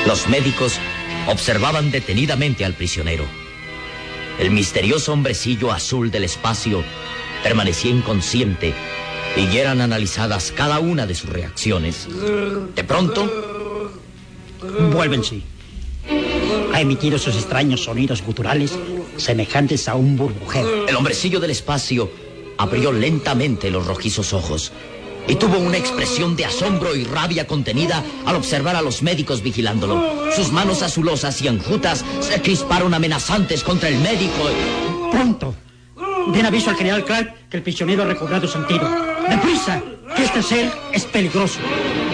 Los médicos observaban detenidamente al prisionero. El misterioso hombrecillo azul del espacio permanecía inconsciente y eran analizadas cada una de sus reacciones. De pronto... Vuelve en sí. Ha emitido sus extraños sonidos guturales semejantes a un burbujeo. El hombrecillo del espacio abrió lentamente los rojizos ojos y tuvo una expresión de asombro y rabia contenida al observar a los médicos vigilándolo. Sus manos azulosas y enjutas se crisparon amenazantes contra el médico. ¡Pronto! Den aviso al general Clark que el prisionero ha recobrado sentido. ¡Deprisa! Que este ser es peligroso.